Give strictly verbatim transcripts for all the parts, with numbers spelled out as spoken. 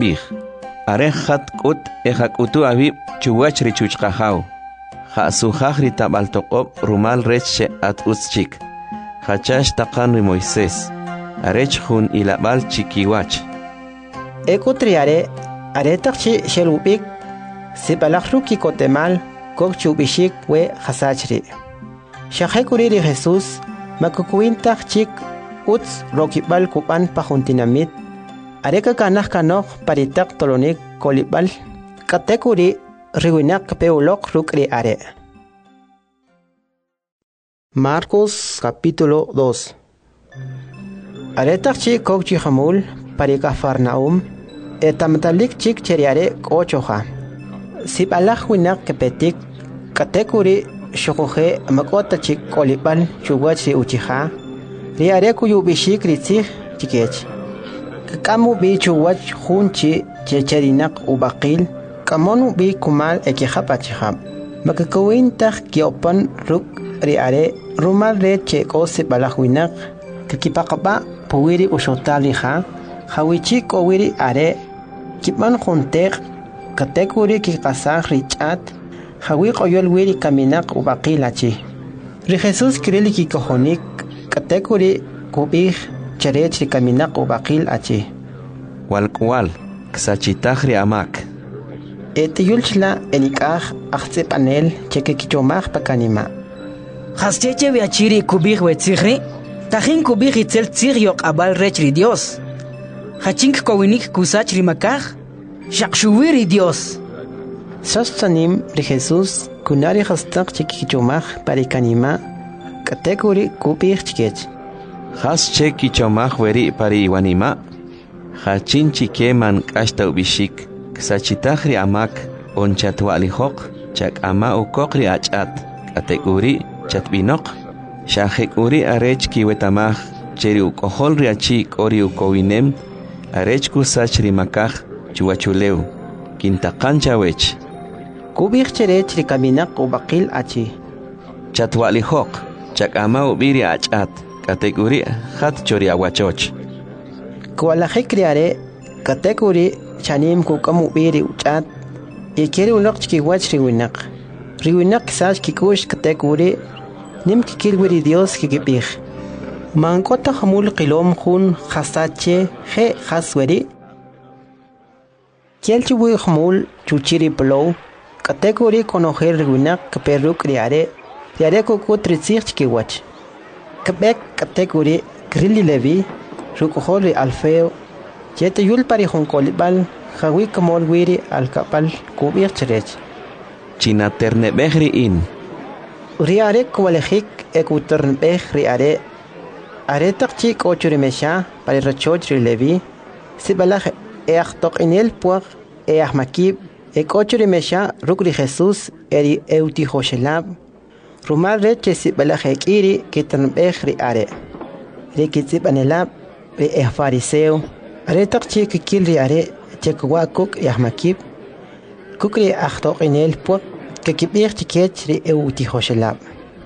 bih. Are khat kut ehak utu abib chuwach richuch qahaw. Ha suhaj ritabal toqob rumal reche at uschik. Hachash taqan ri Moisés. Arech hun ilabal chikiwach. Ekotriare aretaqchi shelubik sipalajruki kotemal kok chubishik we hasachri. Shahekuri Jesús makukuintaq chik uts rokibal kupan pajuntinamit. Areka kanaj kanoj paritak tolonik kolibal. Katekuri riwinak peulok rukri are. Marcos capítulo dos. Aretak chik kok chihamul parika Farnaum. Etamtalik chik cheriare kochoja. Sipalaj winak kepetik. Katekuri shokoje makota chik kolibal chuwachi uchija. Riare kuyubishik ritzig chikech. Kamu bi chuwach junchi checherinak ubakil. Kamonu bi kumal ekihapachihab. Makakawintak kiopan ruk riare rumal re cheko sipalaj winak. Kakipakaba puwiri ushotalija. Hawichi kowiri are. Kipan juntek. Katekuri kikasaj richat. Hawi koyol wiri kaminak ubakilachi. Ri Jesús kirili kikojonik. Katekuri kubij cherech ri kaminak ubakil achi. Walkwal ksachitajri amak. Etiyulchla enikaj achse panel cheke kichomaj pakanima. Hascheche viachiri kubij wetzigri. Tajin kubij itzel tziriok abal rechri Dios. Hachink kowinik kusachri makaj. Shakshuwiri Dios. Sastanim ri Jesús kunari hastak cheke kichomaj parikanima. Katekuri kubij chikech. Has che kichomaj weri pari iwanima. Hachin chike man kashta ubishik. Ksachitajri amak onchatwalijok. Chak ama ukokri achat. Katekuri chatbinok. Shahekuri arech kiwetamaj. Cheri ukoholri achik ori ukowinem. Arech kusachri makaj chuachuleu. Kintakancha wech. Kubij cherech ri kaminak ubakil achi. Chatwalijok. Chak ama ubiri achat. Katekuri hat chori awachoch. Kualajik riare katekuri chanim kukamu biri uchat. Ikeri unok chikiwach riwinak. Riwinak sach kikush katekuri nim kikirwiri Dios kikipij. Mankota hamul kilom hun hasache he hasweri. Kielchiwi hamul chuchiri plow. Katekuri konojer riwinak kaperuk riare. Riare kukutritzich chikiwach. Kabek katekuri grilli levi. Rukohori alfeo. Yete yul pari honkolibal. Hawi kamol wiri alkapal kubir cherech. China ternebehri in. Riare kualejik ekuternbeh riare. Aretak chik ochurimesha pari rachoch rilevi. Sibalaj eachtok inel puag eachmakib. Ek ochurimesha rukri Jesús eri euti hoshelab. Rumal reche sibalaj ekiri kiternbeh riare. Rikitsip anelab. Be eh fariseo. Aretak chik kil riare. Chekwa kuk yahmakib. Kukri achtok inel puag. Kakibir chikech ri euti hoshelab.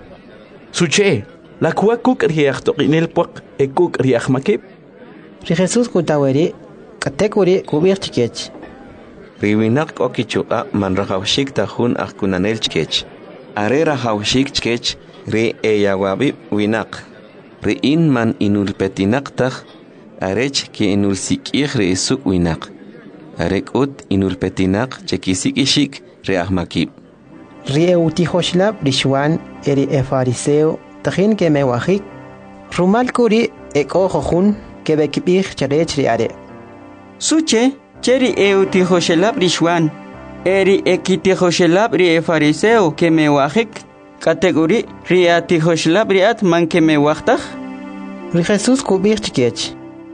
Suche, la kua kuk riachtok inel puag e kuk riachmakib. Ri Jesús kutaweri. Katekuri kubir chikech. Riwinak okichuka man rahawshik tahun akunanel chikech. Are rahawshik chikech ri eyawabib winak. Ri in man inulpetinak tah. Arech ki inulsikih ri isuk winak. Arek ut inulpetinak chekisikishik ri ahmakib. Ri euti hoshlab rishwan eri e fariseo tajin ke mewajik. Rumal kuri eko jojun ke bekibih charech riare. Suche, cheri euti hoshlab rishwan eri ekiti hoshlab ri e fariseo ke mewajik. Kategori ri ati hoshlab riat man ke mewajtaj. Ri Jesús kubih chikech.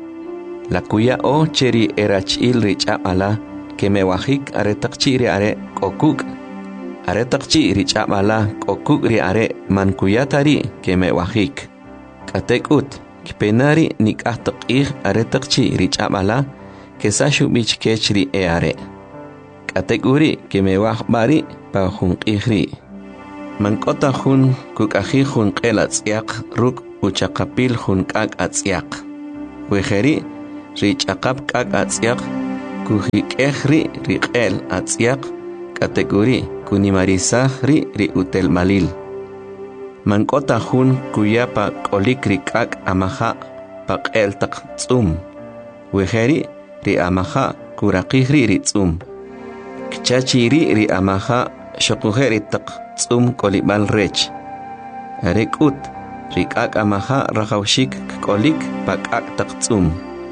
La kuya o cheri erachil rich amala que me wajik aretak chiri are kokuk. Aretak chiri amala kokuk ri are man kuyatari que me wajik. Katek ut kipenari nik ahtak ig aretak chiri amala que sashu bich kechri e are. Katek uri que me wajbari pa jun igri. Man kota jun kukaji jun qelatsiak ruk uchakapil jun kak atsiak. Wejeri Rich akap kak atsiak kujik'ej ri riq'el atz'yaq kategori kunimarisaj ri ri utel malil. Mank'ota jun kuyapa k'olik ri k'ak' amaja paq'el taq tz'um. Wejeri ri amaja kuraqij ri ri tz'um. Kchachi ri ri amaja xoquje ri taq tz'um k'olib'al rech. Are k'ut ri k'ak' amaja rajawxik k'olik pa k'ak' taq tz'um.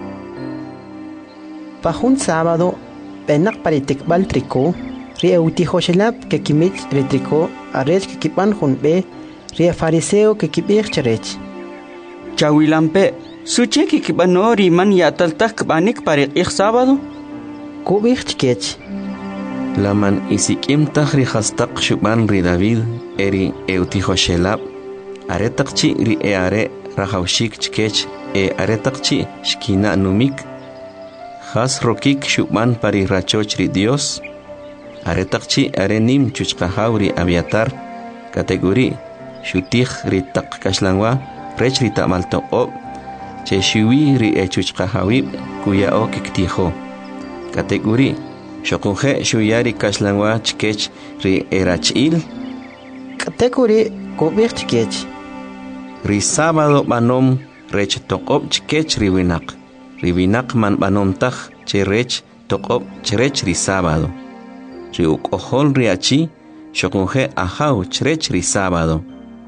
Pa jun sábado, penak paritikbal triko, ri eutijoxelab que kimich ri triko, arech que kipan junbe, ri fariseo que kibich cherech. Chawilampe, suche que kibano ri man yataltak kbanik parik ik sábado? Kubich chikech. Laman isikim taj ri hastak shuban ri David, eri eutijoxelab, aretakchi ri e are rajawxik chikech, e aretakchi shkina numik, Has rokik shuban pari rachoch ri Dios. Aretakchi arenim chuchkahauri aviatar. Kategori shutij ri tak kashlangwa. Rech ri tamalto ob. Che shui ri e chuchkahawib kuya o kiktijo. Kategori shokunje shuyari kashlangwa chkech ri erachil. Kategori kubich chkech. Ri sábado banom rech tokob chkech ri winak. Ribinak man banomtaj cherech tokob cherech ri sábado. Ri ukohol ri achi shokunje ajau cherech ri sábado.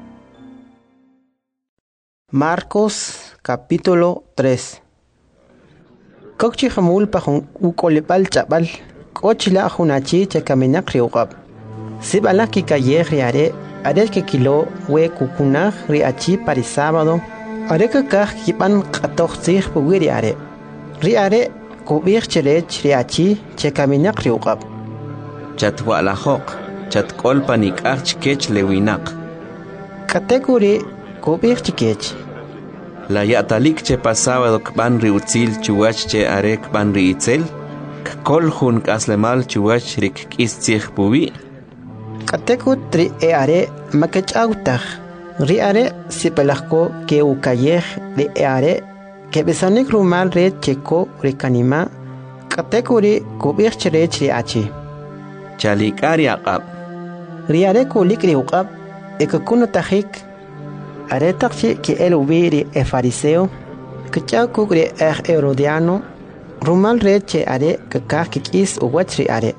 Marcos capítulo tres. Kokchi jamul pa jun ukolipal chabal. Kochila junachi che kaminak ri uqab. Sibala ki kaye ri are. Are ke kilo we kukunaj ri achi pari sábado. Are ka kaj kipan qatoq zich buwiri are. Ri are kubich cherech ri achi che kaminak ri uqab. Chatwa la hok, chat kolpanik ach kech lewinak. Kategori kubich chikech. La yatalik che pasaba kban ri utzil chuwach che are kban ri itzel. Kol hun kaslemal chuwach rik kistzich buwi. Kategori tri e are makech autach. Ri are sipelajko ke ukayej ri e are ke besanik rumal re cheko ri kanima. Kategori kubich cherech ri achi. Chalikari aqab. Ri are kulik ri uqab ekakuno tajik. Are takchi ke el ubiri e fariseo. Kachakuk ri er herodiano. Rumal re che are kakak kikis uwach ri are.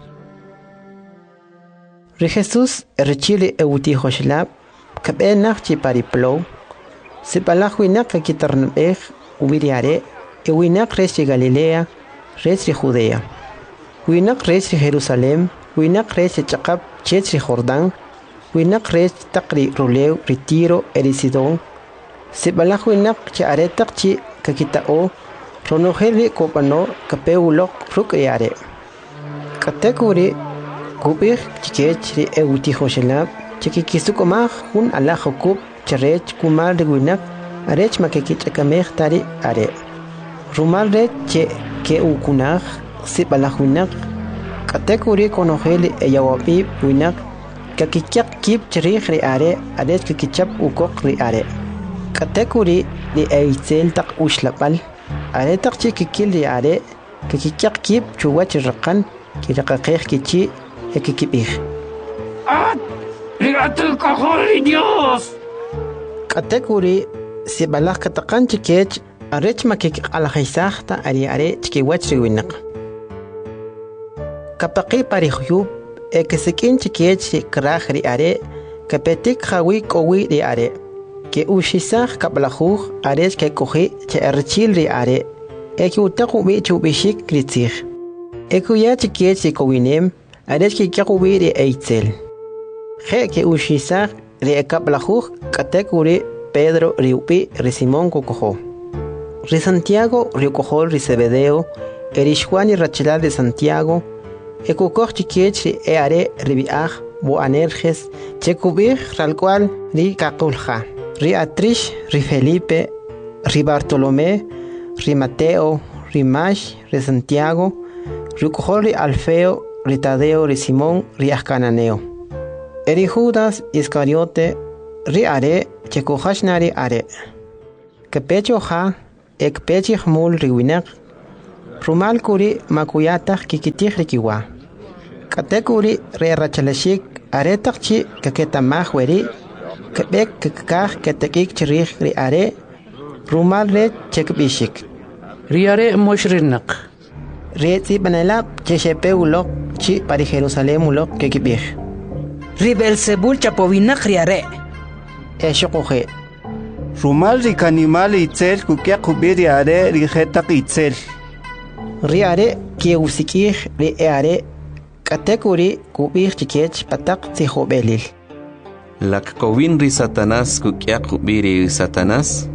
Ri Jesus rechili eutijoshilab. Kabe nakchi pariplo. Sipalaj winak kakitarnbej ubiriare. E winak rechi Galilea. Rechi Judea. Winak rechi Jerusalem. Winak rechi chakab chechi Jordán. Winak rechi takri ruleu ritiro erisidon. Sipalaj winak che are takchi kakitao. Ronojeli kopano kapeulok rukriare. Kategori kubich chikech eutijoshilab. Chikikisukomaj hun alajokub cherech kumal de winak arech makekich akamej tari are. Rumal re che ke ukunaj sipalaj winak. Kategori konojeli eyawapi winak kakichak kip cherich ri are arech kakichap ukok ri are. Kategori li eitzel tak ushlapal are tak chikikil ri are kakichak kip chuwach raqan kirakakej kichi ekikipij. ¡Ah! ¡Pégate el cajón, Dios! Kategori si balak katakan chikech arech makik alajisahta ari are chikiwach riwinak. Kapaki parihuyub ekesikin chikech kraj ri are kapetik hawi kowi ri are ke ushisah kaplajuj arech ke kohi che archil ri are eki utaku bi chubishik kritzih ekuya chikech si kowinem arech ke kakubi ri eitzel. Je que ushisar de kaplajuj kategori Pedro riupi ri Simón kokojo. Ri Santiago riukojo ri Zebedeo erishwan y Rachel de Santiago ekukoj chikech ri eare ribiaj bo anerges chekubij ralcual ri kakulja. Ri Atrish ri Felipe ri Bartolomé ri Mateo ri Mash ri Santiago riukojo ri Alfeo ri Tadeo ri Simón ri Ascananeo. Eri Judas Iscariote ri are chekojashnari are. Kepecho ha ek pechich mul ri winak. Rumal kuri makuyatak kikitih rikiwa. Kate kuri re rachalashik aretak chi kaketamah weri kebek kekah ketekik chirih ri are rumal re chekbishik. Riare moshrinak. Re ti banelap cheshepe ulok chi pari Jerusalem ulok kekibih. Ribelsebul chapovinak riare. Eshokoje. Rumal rikanimal itzel kukia kubiri are rijetak itzel. Riare kiusikih ri are katekuri kubih chikech patak tihobelil. Lak kowin ri Satanás kukia kubiri Satanás.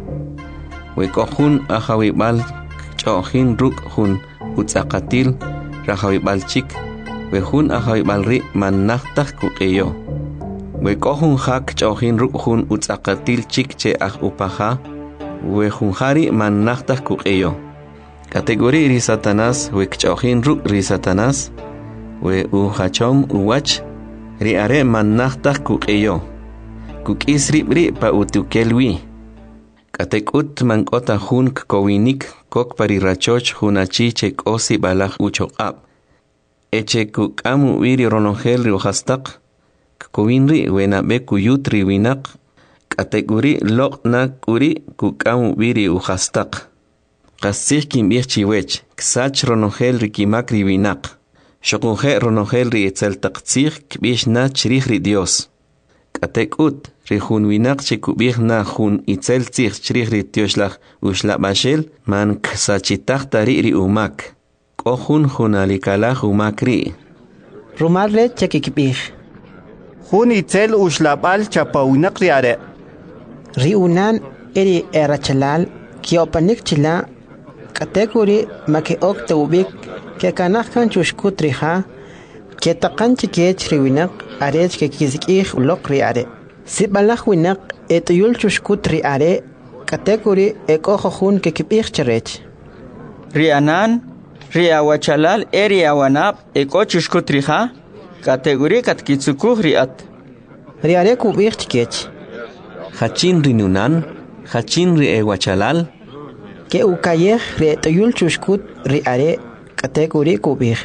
Wekohun ahawibal chohin ruk hun utzakatil rahawibal chik. Wehun ahawibal ri manachtak kukeyo. Wekohun hak chohin ruk hun utzakatil chik che ah upaha. Wehun hari manachtak kukeyo. Kategori ri Satanás wekchohin ruk ri Satanás. We uhachom uwach ri are manachtak kukeyo. Kukis ribri pa utukelwi. Katekut mankota hun kowinik kok pari rachoch hunachi chek osi balach uchoqab. Eche kukamu wiri ronongel ri uhastak. Kowinri wena be kuyutri winak. Kategori lokna kuri kukamu wiri uhastak. Kasih kimbir chiwech ksach ronongel ri kimakri winak. Shokunje ronongel ri etzel taktsir kbish na chirih ri Dios. Katekut ri hun winak chekubih na hun itzel tsir chirih ri Dioslach ushla bashel man ksachitach tari ri umak. Kohun hun alikalach umak ri. Rumal re chekikibih. Hun itzel ushlabal chapawinak riare. Ri unan eri erachalal kiopanik chila kategori makeok tawbik ke kanakkan chushkut riha ke taqan chikech riwinak arech ke kizikih ulok riare. Sibalach winak etuyul chushkut riare kategori ekojohun ke kibih cherech. Rianan, riawachalal eri awanap eko chushkut riha kategori katkitsukuh riat. Riare kubih chikech. Hachin rinunan, hachin ri ewachalal. Ke ukayeh re tuyul chushkut riare kategori kubih.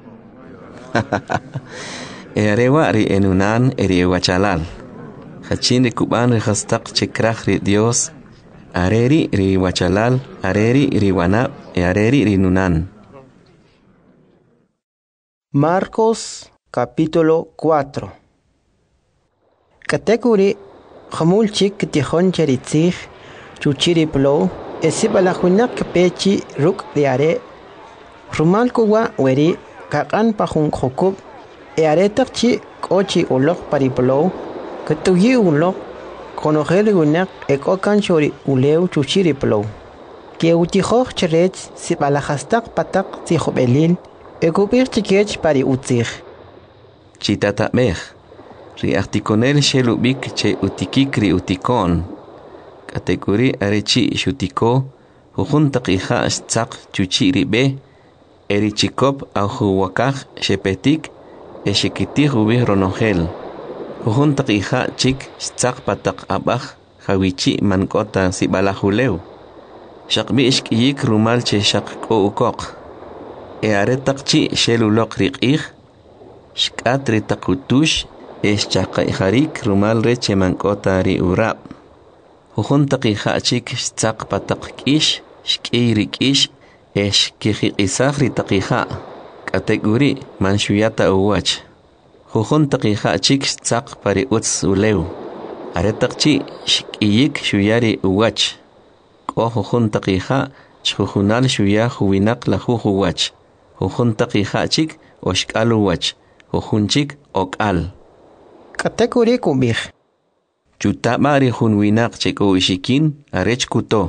Earewa ri enunan eri ewachalal. Hachin ri kuban ri hastak chekrach ri Dios. Areri ri wachalal, areri ri wanap, e areri ri nunan. Marcos capítulo cuatro. Kategori Hamul chik tihon cheritzich chuchiri plo esibalahuinak pechi ruk riare rumal kuwa weri kakan pahun khokub e aretak chi kochi ulok pariplo ketuyi ulok konogeli unak ekokan chori uleu chuchiri plo ke utihoch cherech sibalahastak patak tihobelil ekubir chikech pari utzich Chitata mech. Ri articonel shelubik che utikikri utikon. Kategori arechi shutiko. Hujun taqiha stzak chuchi ribe. Eri chikop au huwakaj shepetik. Eshikitih ubih ronongel. Hujun taqiha chik stzak patak abaj. Hawichi mankota sibalahuleu. Shakbi ishkiyik rumal che shakko ukok. E aretak chi shelulok riqih. Shkat ritakutush. Es chaqay harik rumal reche mankota ri urab. Hujun taqiha chik stzak patak kish, shkiri kish, es kijiqisaj ri taqiha. Kategori manshuyata uwach. Hujun taqiha chik stzak pari utz uleu. Aretak chi shkiyik shuyari uwach. Ko hujun taqiha chhujunal shuya huwinak la huwach. Hujun taqiha chik oshkal uwach. Hujun chik okal. Kategori kubih. Chutabari hun winak cheko ishikin arech kuto.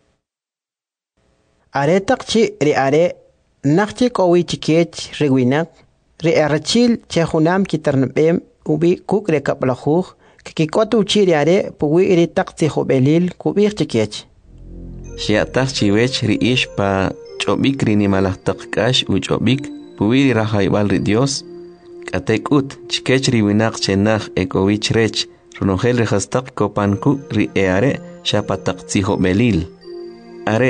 Aretak chi ri are nakchi kowi chikech rewinak ri arachil chehunam kitarnbem ubi kuk rekaplahuj kikikotu chi ri are puwi ri takti hobelil kubih chikech. Shiatak chiwech ri ish pa chobik ri nimalahtak kash u chobik puwi ri rahaibal ri Dios. Katekut chikech ri winak chenach ekowich rech runongel ri hastak kopanku ri eare shapatak tziho belil. Arech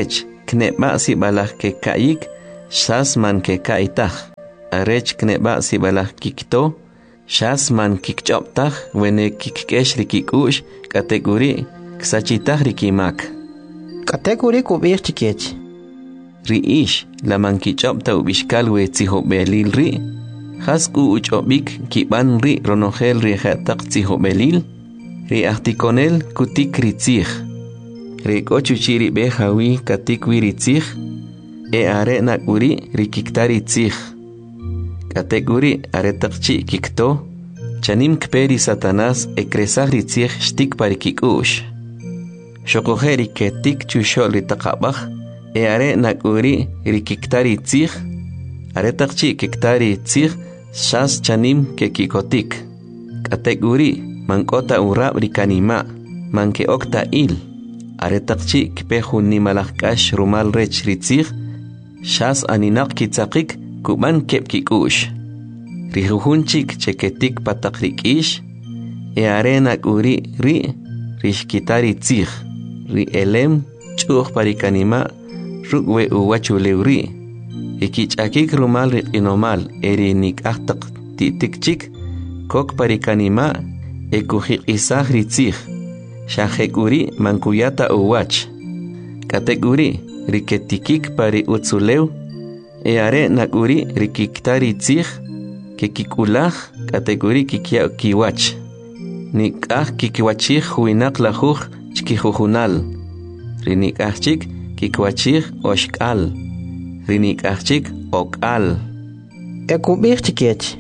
kneba si balah ke kaik shas man ke kaitah arech kneba si balah kikto shas man kikchoptah wene kikesh rikikush kategori ksachitah rikimak kategori kubir chikech riish la man kichopta ubishkal we tzihobelil ri has ku uchobik kiban ri ronogel ri khatak tzihobelil ri artikonel kutik ritzih ri kochuchiri behawi katik wiritzih e are nakuri ri kiktari tzih kategori are takchi kikto chanim kperi satanas e kresah ritzih shtik parikikush shokojeri ketik chushol ri taqabah e are nakuri ri kiktari tzih are takchi kiktari tzih shas chanim ke kikotik kategori mankota urab ri kanima manke okta il are takchi kpehu ni malakash rumal rech ritzih shas aninak kitzakik kuban kep kikush rihuhunchik cheketik patakrikish e are nakuri ri rishkitari tzih ri elem chuh parikanima rugwe uwachulewri ikichakik rumal riqinomal eri nikahtak titikchik kok parikanima ekuhik isah ritzih shahekuri mankuyata uwach kategori riketikik pari utsulew e are nakuri rikiktari tzih kekikulah kategori kikia kiwach nikah kikiwachih huinak lahuj chkihujunal rinikahchik kikwachih oshkal rinikahchik okal ekubir chikech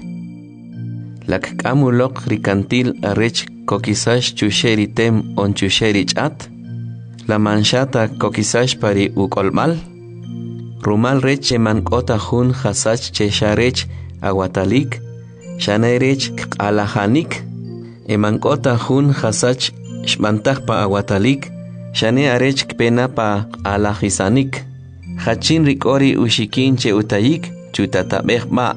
lak kamulok rikantil arech kokisash chusheri tem on chusheri chat la manchata kokisash pari ukolmal rumal reche mankota hun hasach chesharech aguatalik shanerech alahanik e mankota hun hasach shbantah pa aguatalik shane arech kpena pa alahisanik hachin rikori ushikin che utayik chutatabeh ba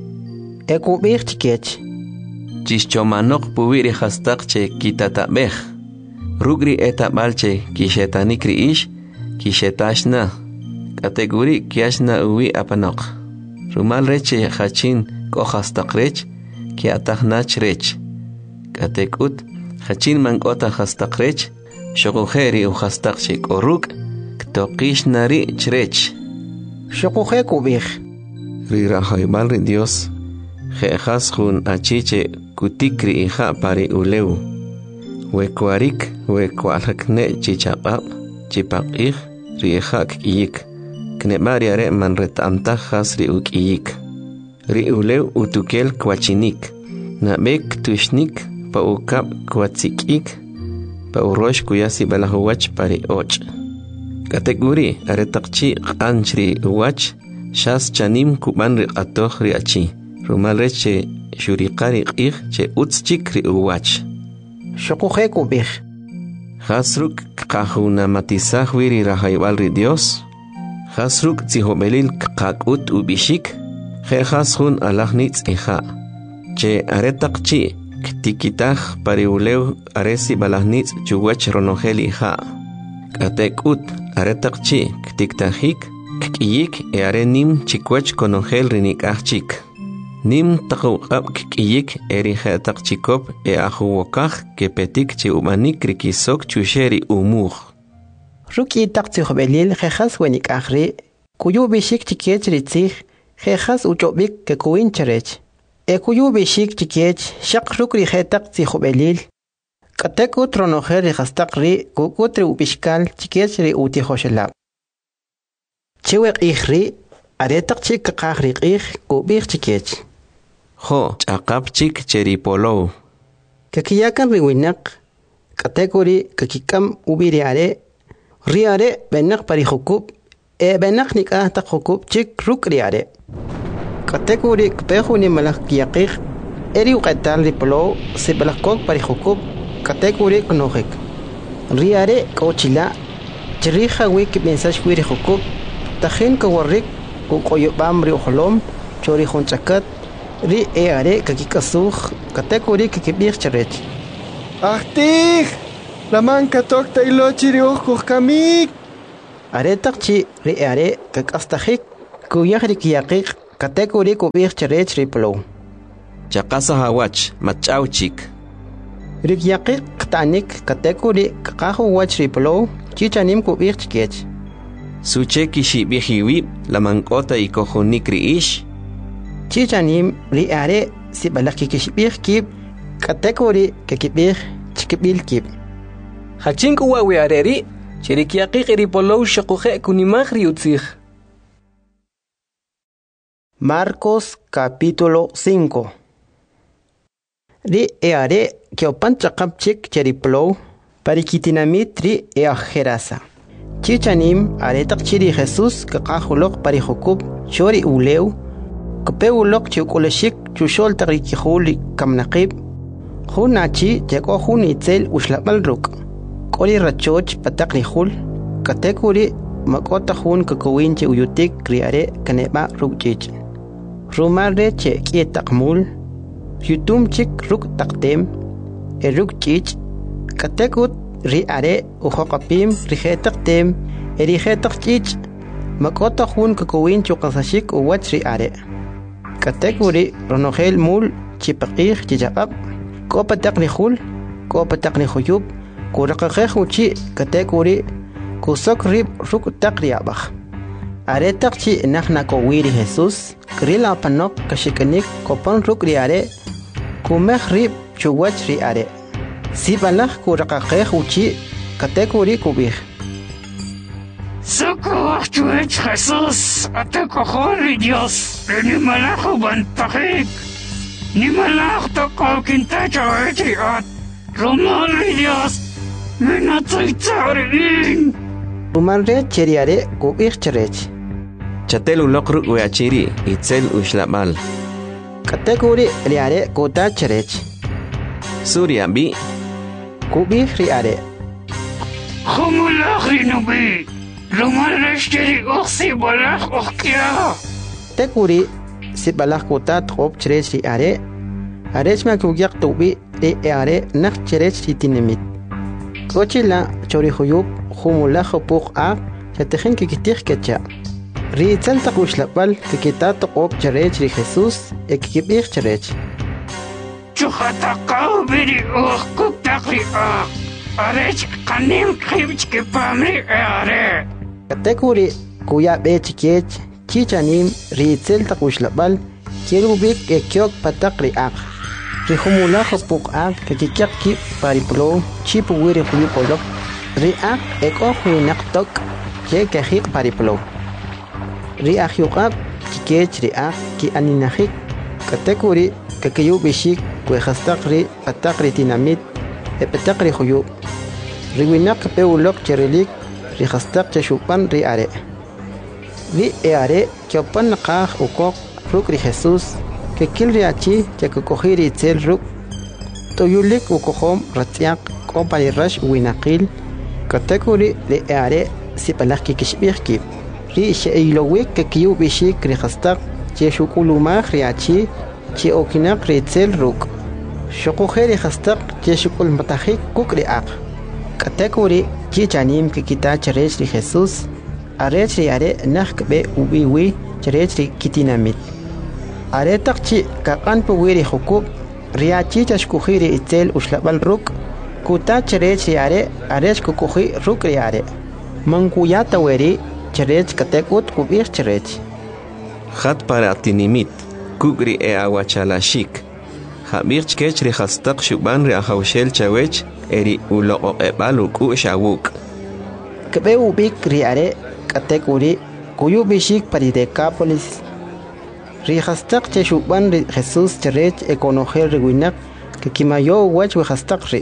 ekubir chikech Chischomanok puwiri hastak che kitatabeh rugri etabal che kishetanik riish kishetashna kategori kiashna uwi apanok rumal reche hachin ko hastak rech kiatahnach rech katekut hachin mankota hastak rech shokujeri u hastak che koruk ktokishnari chrech shokuje kubir rirahaybal ri Dios jejas jun achiche kutikri hija pari uleu wekuarik wekualakne chichaqab chipaqih rihak iyik knebari are man retantajas ri ukiyik ri uleu utukel kwachinik nabek tushnik pa ukab kwatsikik pa urosh kuyasi balahuwach pari och kategori are taqchi qanchri uwach shas chanim kuban ri qatoh ri achi rumal reche shuriqari qih che utschik ri uwach shokuje kubir hasruk qahuna matisah wiri rahaybal ri Dios hasruk tzihobelil qaqut ubishik je hasun alahnitz eja che aretaqchi ktikitah pariuleu aresi balahnitz chuwach ronogeli ja katekut aretaqchi ktiktahik kiyik e arenim chikwach konogel rinikachik nim taqawqab kiyik eri khataqchikop e ahuwokaj kepetik che umanik rikisok chusheri umur ruki taqtzihobelil jejas wenik ahri kuyu bishik chikech ritzih jejas uchobik ke kuin cherech e kuyu bishik chikech shaq rukri jetaqtzihobelil katekut ronojer rihastaqri kukutri ubishkal chikech ri utihoshelab cheweq ihri aretaq chik qahri qih kubir chikech jo chaqapchik cheripolo kakiyakan riwinak kategori kakikam ubiri are ri are benak pari hukub e benak nikah ta hukub chik rukri are kategori kpehu ni malak kiyaqih eri uqatal ripolo se balakok pari hukub kategori knohik ri are kochila chriha wik mensaje wiri hukub tahin kawarik ku qoyobam ri uhlom chori khonchakat ri e are kakikasuj kategori kikibir charech Ahtig, la manca tocta y lo chiri ojo kamik. aretaqchi ri are kakastajik kuyahri kiyaqiq katekuri kubih cherech riplo chaqasa hawach machauchik rikyaqiq tanik katekuri kaqahu wach riplo chichanim kubih chkech suche kishibihiwi lamankota ikojunik riish chichanim ri are sibalaki kishbih kib katekuri kekibih chkibil kib hachinku wawi areri chirikiaqiq ripolo shaquhe kunimag riutzig. Marcos capítulo cinco. Ri eare kiopan chaqapchik cheriplo parikitinamit ri eajerasa. Chichanim aretaq chiri Jesús kaqahulok parihukub chori uleu kapeulok chiukuleshik chushol taqrikihuli kamnaqib hunachi jako hunitzel ushlabal ruk koli rachoch pataknihul katekuri makota hun kakowinche uyutik kriare kaneba rukchich rumare che kietakmul yutum chik ruk taktem e rukchich katekut ri are uhokapim rihetaktem e rihetakchich makota hun kakowinche qasashik uwach ri are katekuri ronogel mul chipaqih chichaqab ko pataknihul ko pataknihuyub kuraqaqeh uchi katekuri kusok rib ruk takriabach aretaqchi nahna kowiri Jesús krila panok kashikanik kopon ruk riare kumeh rib chuwach riare sibalach kuraqaqeh uchi katekuri kubih Socorro, chuech Jesús, ateko hori Dios, ni malajo bantajik, ni malajo toko kintacho echi at, romari Dios, Minatzaitzarin. Rumanre cheriare kubih cherech. Chatel ulokru uachiri itzel ushlamal. Katekuri riare kuta cherech. Surya bi kubih riare. Humulach rinubi. Rumanre cheri oxi balach okia. Tekuri sibalach kuta trop cherech riare. Arechma kugyak tubi riare nak cherech titinimit. Kochila chorihuyub humulaj puq a chatejin kikitij kecha ri tsalta kushlapal kikitat qop cherech ri Jesús e kikibij cherech chuhataqaw biri uq kutaqri a arech qanim khibch kipamri are katekuri kuya bechikech chichanim ri tsalta kushlapal kirubik e kyok pataqri a ri humulaj puq a kikikyak pariplo chipu wiri huyupolok ri ak eko huinak tok ke kahik pariplo ri ahyuqab kikech ri ak ki aninahik katekuri kakiyu bishik kwe khastaqri pataqri tinamit e pataqri huyu ri winak peulok cherelik ri khastaq chashupan ri are ri e are kyopan qah ukok ruk ri Jesús que kil riachi que kokojiri tzel ruk toyulik ukohom ratziak kompani rash winaqil katekuri le are sipalaki kishbirki ri sheilowik que kiu bishik ri khastaq che shukulumah riachi che okinak ri tzel ruk shokojeri khastaq che shukul matahik kukri ak katekuri chichanim que kita cherech ri Jesús arech ri are nakbe ubiwi cherech ri kitinamit aretaqchi kaqan puwiri hukub riachi chashkuhiri itzel ushlabal ruk kuta cherech riare arech kukuhi ruk riare mankuyata weri cherech katekut kubir cherech khat para tinimit kugri e awachalashik habirch kech ri khastaq shuban ri ahawshel chawech eri ulo ebalu ku shawuk kebe ubik riare katekuri kuyu bishik paridekapolis ri khastaq che shuban ri Jesús cherech ekonojel riwinak que kimayo wach we khastaq ri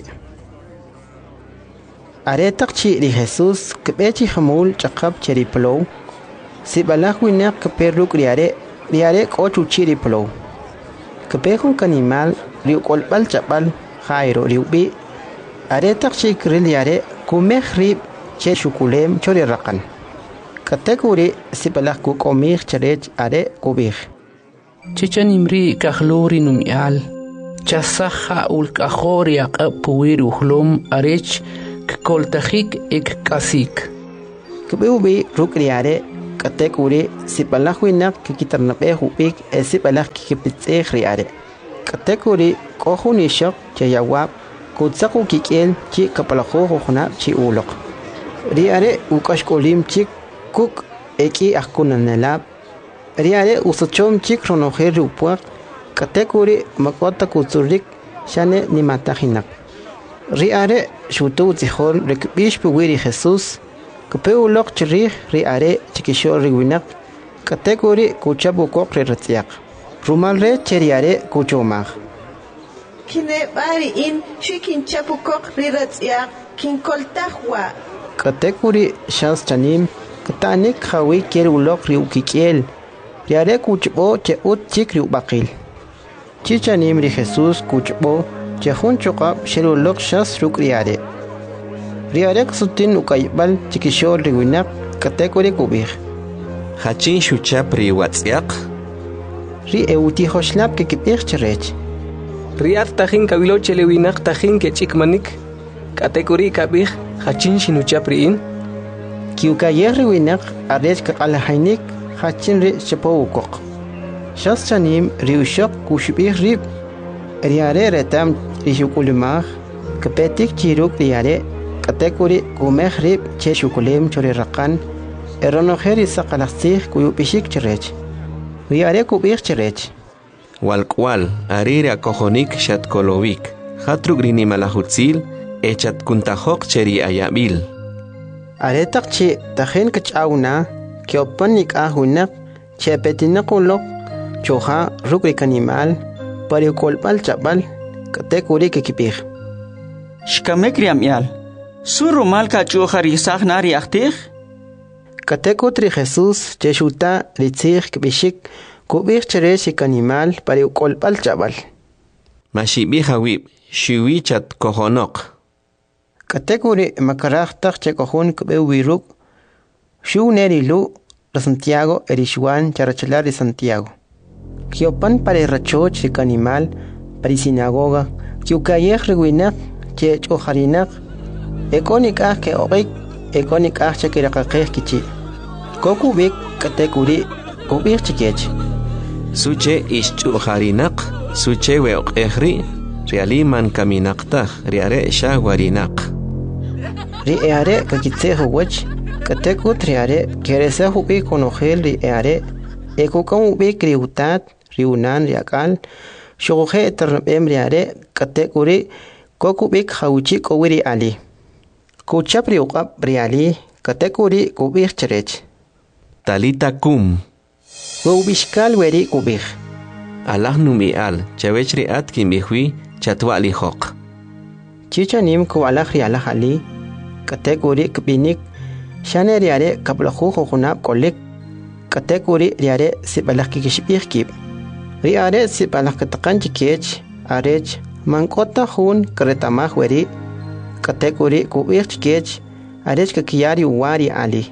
aretaq chi ri Jesús kebechi hamul chaqab cheri plow sibalaj winak keperuk riare riare kochu chiri plow kepejun kanimal ri kolbal chapal jairo ri ubi aretaq chi kriliare kumeh ri che shukulem chori raqan katekuri sibalaj ku komih cherech are kubih Chichanimri kahlori numial chasaja ulkahori aqapuir uhlum arech koltajik ek kasik Kubi rukriare katekuri sipalahwinak kikitarnape hubik e sipalah kikipitse riare. Katekuri kohunishok chayawab kutsaku kikiel chi kapalaho hona chi ulok. Riare ukashkolim chik kuk eki akunanelab. Riare usachom chik ronoher rupuak katekuri makota kutsurik shane ni matahinak. Riare shutu zihol rekbish puwiri Jesus Kupeulok chirih riare chikisho riwinak kategori kuchabu kokre ratiak. Rumalre cheriare kuchomag. Kine bari in shikin chapu kokre ratiak kin koltahwa. Kategori shans chanim katanik hawi kerulok riukikiel. Riare kuchbo che ut chikri bakil. Chichanim ri Jesus kuchbo che hun chokap sherulok shas rukriare. Riarek sutin ukaybal chikishol riwinak kategori kubih. Hachin shuchap ri watsiak. Ri euti hoshlap ke kipih cherech. Riat tajin kabilo chelewinak tajin ke chikmanik kategori kabih hachin shinuchap riin. Kiukayer riwinak arech kakalahainik hachin ri chapo ukok. Shas chanim riushok kushibih rib. Riare retam rishukulimah kapetik chiruk riare kategori kumeh rib che shukulim chori rakan eronoheri sakalaksih kuyu pishik cherech. Riare kubih cherech. Walkwal arire akohonik shat kolovik. Hatrugrini malahutzil echat kuntahok cheri ayabil. Aretak chi tajen kachawna kiopanik ahunak che petinakulok choha rukrik animal parikolpal chabal kategori kekipih. Shkamekriam yal. Suru malka chuha risach nari achtih? Katekotri Jesus jeshuta ritzich kbishik kubich chereshik animal pari ukolpal chabal. Mashibi hawib shiwi chat kohonok. Katekori makarachtak che kohon kbe wiruk shu nerilu la Santiago erishwan charachalar de Santiago. Kiopan pare rachoch rik animal pari sinagoga kiukayech rewinak che choharinak Ekonik ah ke orik, ekonik ah che kirakakeh kichi. Koku bik kategori kubir chikech. Suche ishchu harinak, suche weok ehri, reali man kaminakta, riare shagwarinak. Riare kakitse huwach, katekut riare, kerese hubi konogel riare, ekukam ubi kriutat, riunan riakal, shoge eternabem riare, kategori koku bik hauchi kowiri ali. Kuchapri uqab riali kategori kubih cherech. Talita kum. Wubishkal weri kubih. Allah numi al chawechri at kimihwi chatwa li hok. Chichanim ku Allah riala ali kategori kbinik shane riare kablahu khunab kolik kategori riare sibalak kishbih kib. Riare sibalak taqan chikech arech mankota hun kretamah weri kategori kubih chikech arech kakiyari wari ali.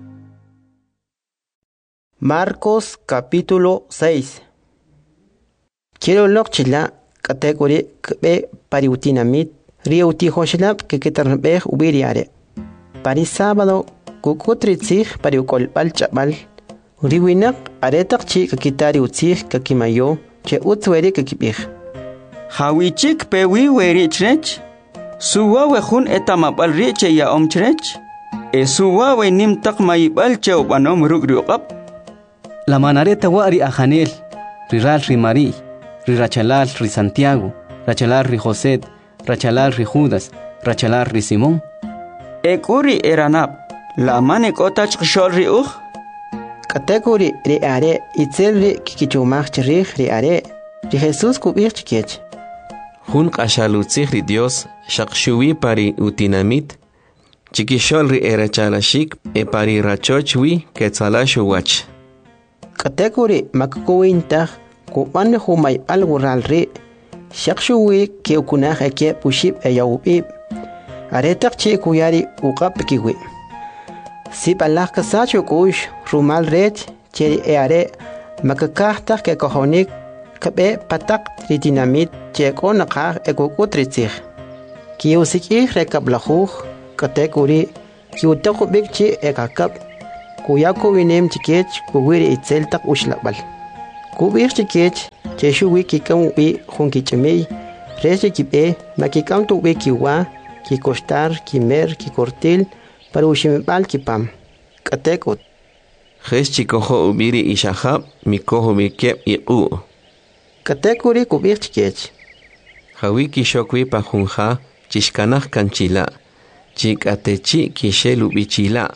Marcos capítulo seis. Quiero lokchila kategori kbe pariutinamit riuti hoshlap que ketarnbeh ubiriare. Pari sábado kukutritzih pariukolpal chabal. Riwinak aretak chi kakitari utzih kakimayo che utzweri kakibih. Hawichik pewi weri chrech. Suwawe hun etamabal riche ya omchrech. E suwawe nim takmayibal che ubanom rugriuqab. La manareta wari a Janel, riral rimari, rirachalal ri Santiago, rachalal ri José, rachalal ri Judas, rachalal ri Simón. Ekuri eranab, la mane kotach shol ri uj. Kategori ri are itzel ri kikichumach chirich ri are, ri Jesus kubich chikech. Hun kashalutzih ri Dios, shakshuwi pari utinamit, chikishol ri erachalashik e pari rachochwi ketzalashu wach. Kategori makkuwintah kuban humay algural ri shakshuwi keukunah eke pushib e yawbib aretak chi kuyari uqab kiwi sip Allah kasachu kush rumal ret che e are makakahtak ke kohonik kabe patak ritinamit che konaqah e kukutritzih kiusiki rekablahuh kategori kiutako bikchi ekakap kuyako winem chikech kuwiri itzel tak ushlabal kubir chikech cheshu wiki kam wi hunki chemei reche kipe makikam tu wiki wa ki kostar ki mer ki kortil para ushimibal kipam katekot jes chikojo ubiri ishahab mikojo bikep iqu katekuri kubir chikech hawiki shokwi pajunja chishkanaj kanchila chikatechi kishelu bichila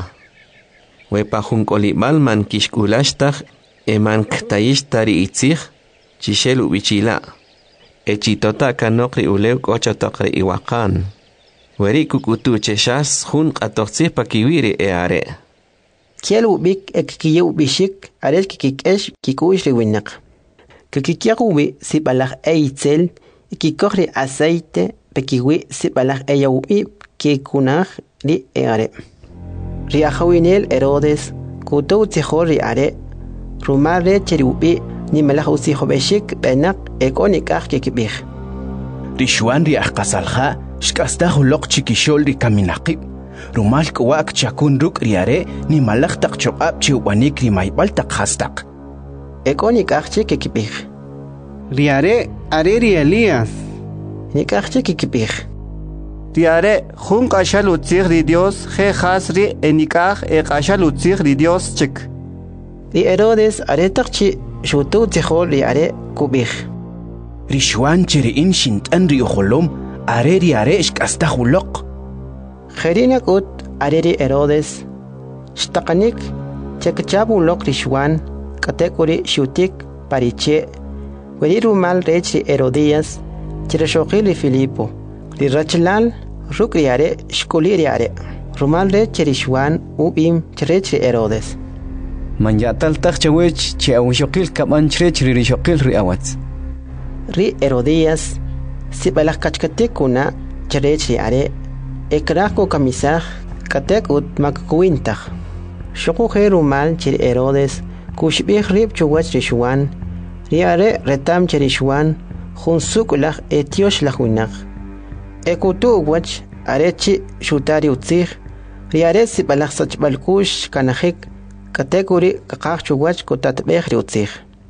wepajun kolibal man kishkulastaj eman ktayishtari itzij chishelu bichila echitota kanokri ulew kochotokri iwakan weri kukutu cheshas jun qatoqtzij pakiwiri eare kielu bik ekkiyu bishik ares kikikesh kikuish riwinak kikiyakuwi sibalaj eitzel kikokri aceite pekiwi sibalaj eyaubi kikunaj ri eare ri ajawinel Herodes kutu tzijor ri are rumare cheriubi ni malaj usijo beshik benak ekonikaj kikibij Rishwan ri ajqasalja shkastaj uloq chikishol ri kaminaqib rumal kwak chakun ruk riare ni malaj taq choqab chiwanik ri maybal taq hastaq ekonikaj kikibij riare are ri Elías nikaj kikibij riare jun qashal utzig ri Dios je khasri enikaj e qashal utzig ri Dios chik ri Herodes are taqchi shutu tzijol ri are kubij Rishwan chiriin shintan ri ujolom are ri are shkastaj uloq Kherinak ut areri Herodes shtaqanik chekchabu lok Rishwan katekuri shutik pariche weri rumal rechi Herodías chirashokili Filipo ri rachlal rukriare shkuliriare rumal rechi Rishwan ubim chrechi Herodes manyatal taqchawech chiawshokil kaman chrech ri rishokil ri awats ri Herodías sibalaj kachkatikuna chrechi are ekrako kamisaj katek ut makkuintaj shoko herumal chir Herodes kushbih rib chuwach Rishwan riare retam cherishwan junsuk laj etiosh lajwinaj ekutu wach arechi shutari utzij riare sibalaj sachbalkush kanajik katekuri kakaj chuwach kutatbej ri utzij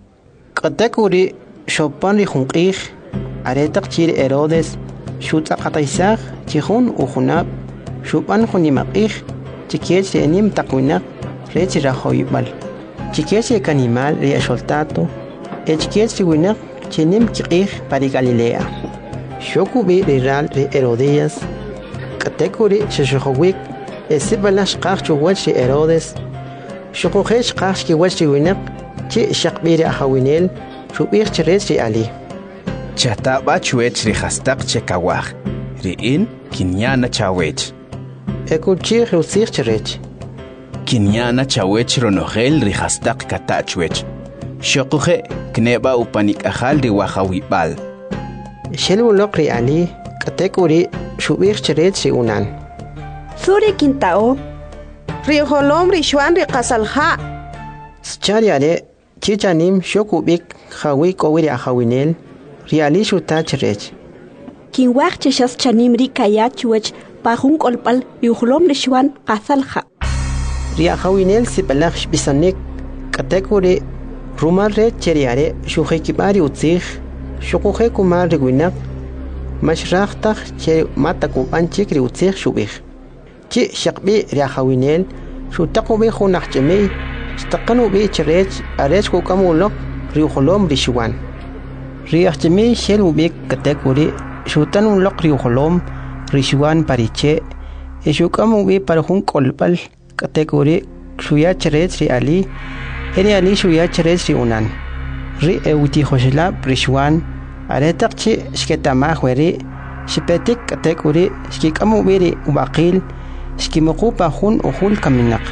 katekuri shopan ri junqij aretaq chir Herodes shutaqataysaj chijun ujunab shupan junimaqij chikech enim taqwinaq rech rajoybal chikech kanimal ri xoltato echikech winaq chinim kiqij pari Galilea shokubi riral ri Herodías katekuri shishojowik esibalash qaj chuwach ri Herodes shokojesh qaj kiwach ri winaq chi shaqbiri ajawinel shubij chirech ri ali Chataba chuech ri hastaq chekawaj riin kinyana chawech ekuchi rusir chirech kinyana chawech ronogel ri hastaq katachwech shokuje kneba upanik ajal ri wajawibal shelulok ri ali katekuri shubij chirech ri unan Suri kintao ri holom ri shwan ri qasalja schariare chichanim shokubik jawi kowiri ajawinel riali shutach rech kin waqt shas chanim ri kayachwech pajun kolpal yuhlom lishwan qasalja ria hawinel sipalach bisanek katekuri rumar re cheriare shuhekibari utzij shukuhe kumar rigwinak mashraqtaq che mataku anchik ri utzij shubij chi shaqbi ria hawinel shutaqu bi khunaq chemei staqanu bi cherech arech ku kamulok ri holom rishwan riachchemi shelubik katekuri shutan un lok riuholom rishwan pariche eshukamu bi parjun kolpal katekuri shuya cherech ri ali eri ali shuya cherech ri unan ri euti hoshla rishwan aretaqchi shketama khweri shipetik katekuri shkikamu bi ri ubaqil shkimuqu pajun uhul kaminak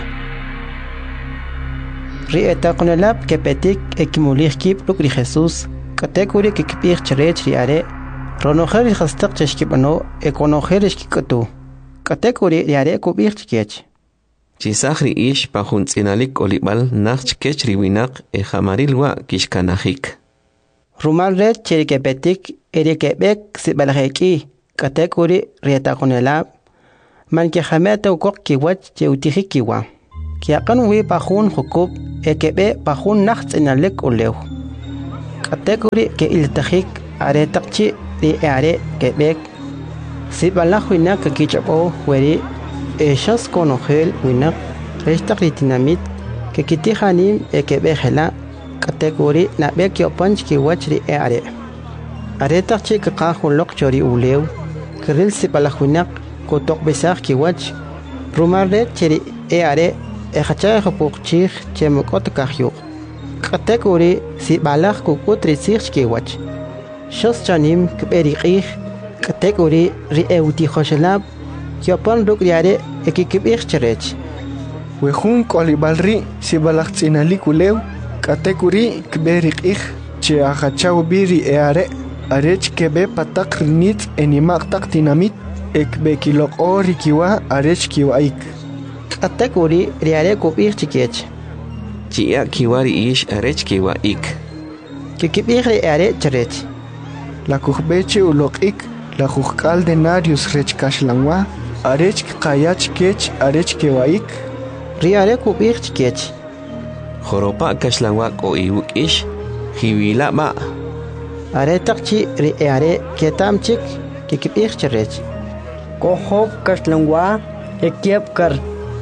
ri etaqnalab kepetik ekimulih kip luk ri Jesus katekuri kikpich cherech ri are ronojer hastaq cheshkibano ekonojer shkikatu katekuri ri are kubich chkech chisajri ish pajun tsinalik olibal nach kech riwinaq e jamarilwa kishkanajik rumal red cherikepetik erikebek sibalajeki katekuri ri etaqnalab man ke jameta ukok kiwach che utiji kiwa ki aqan wi pajun jukub ekebe pajun nachts en alek ulew kategori ke iltajik are takchi di are kebek si bala huina ke kichabo weri eshas konogel wina restak ritinamit ke kitihanim ekebe hela kategori na bek yo panch ki wachri are are takchi ke qahun lok chori ulew kiril si bala huina ko tok besar ki wach rumarde cheri e are e khacha khopuk chich chemokot kahyo kategori si balak ko kutri sich ki wach shos chanim kberi qih kategori ri euti khoshlab kyopon ruk yare ekikibich cherech wehun kolibalri si balak tsinali kulew kategori kberi qih che akhacha biri e are arech kebe patak rinit enimak tak dinamit ekbe kilok ori kiwa arech kiwa ik kategori riare ko bir chikech chia kiwari ish arech kiwa ik kikibir are cherech la kuhbeche ulok ik la kuhkal denarius rech kashlangwa arech qayach kech arech kiwa ik riare ko bir chikech khoropa kashlangwa ko iuk ish hiwila ma are takchi ri are ketam chik kikibir cherech ko hob kashlangwa ekiep kar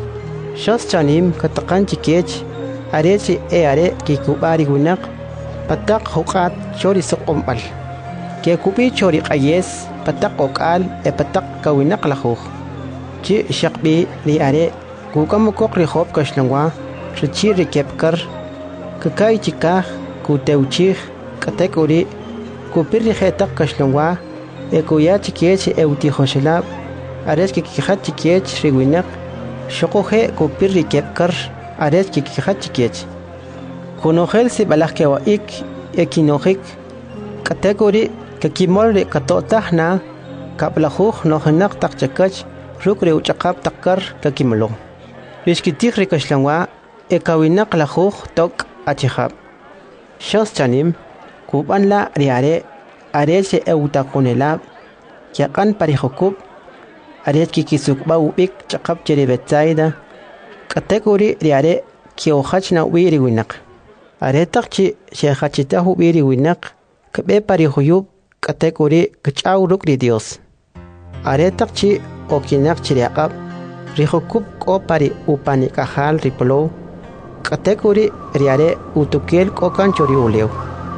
shos chanim kataqan chikech areci e are ki kubari gunak patak huqat chori soqombal ke kubi chori qayes patak okal e patak kawinak lahuk chi shaqbi li are kukam kokri hob kashlangwa richi rikepkar kakai chikah kuteuchih kategori kupiri khetak kashlangwa e kuya chikech e uti khoshlab ares ki khat chikech riwinak shoqohe kupiri kepkar ares ki khat chikech kunogel si balak wa ik ekinojik kategori kakimol re katotahna kablahukh nohnak takchakach rukre uchaqab takkar kakimlo riskitik rikashlangwa ekawinak lahukh tok achihab shos chanim kuban la riare arese euta kunelab yaqan parihukub aret ki kisukba ubik chaqab cherebetsaida kategori riare kio khachna wiri winak aretaqchi shekhachita wiri winak kbe parihuyub kategori kchaw rukri dios aretaqchi okinak chiriaqab rihukub ko pari upani kahal riplo kategori riare utukel ko kanchori ulew